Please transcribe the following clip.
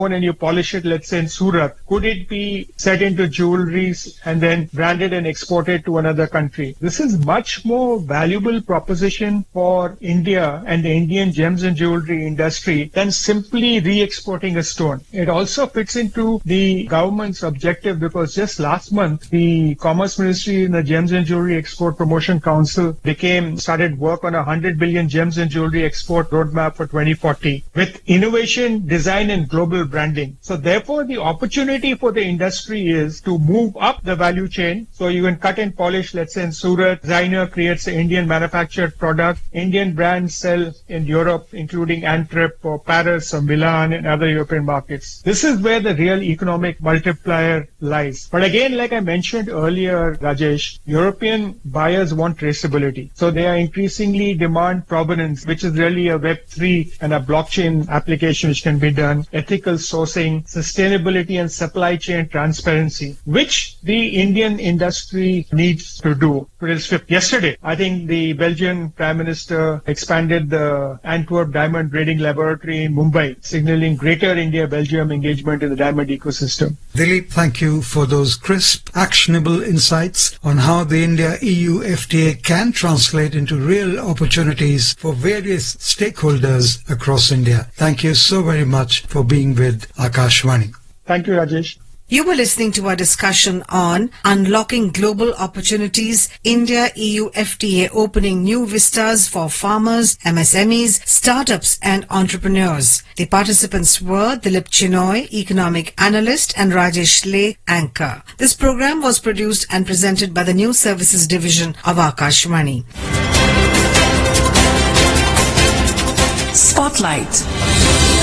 and you polish it, let's say in Surat, could it be set into jewelries and then branded and exported to another country? This is much more valuable proposition for India and the Indian gems and jewelry industry than simply re-exporting a stone. It also fits into the government's objective because just last month, the Commerce Ministry and the Gems and Jewelry Export Promotion Council started work on a 100 billion gems and jewelry export roadmap for 2040 with innovation, design and global branding. So therefore, the opportunity for the industry is to move up the value chain. So you can cut and polish, let's say in Surat, designer creates an Indian manufactured product. Indian brands sell in Europe, including Antwerp or Paris or Milan and other European markets. This is where the real economic multiplier lies. But again, like I mentioned earlier, Rajesh, European buyers want traceability. So they are increasingly demand provenance, which is really a Web3 and a blockchain application which can be done, ethical sourcing, sustainability and supply chain transparency, which the Indian industry needs to do. Yesterday, I think the Belgian Prime Minister expanded the Antwerp Diamond Grading Laboratory in Mumbai, signaling greater India-Belgium engagement in the diamond ecosystem. Dilip, thank you for those crisp, actionable insights on how the India-EU FTA can translate into real opportunities for various stakeholders across India. Thank you so very much for being with Akashvani. Thank you, Rajesh. You were listening to our discussion on Unlocking Global Opportunities, India-EU FTA opening new vistas for farmers, MSMEs, startups and entrepreneurs. The participants were Dilip Chinoy, economic analyst, and Rajesh Le, anchor. This program was produced and presented by the News Services Division of Akashvani. Spotlight.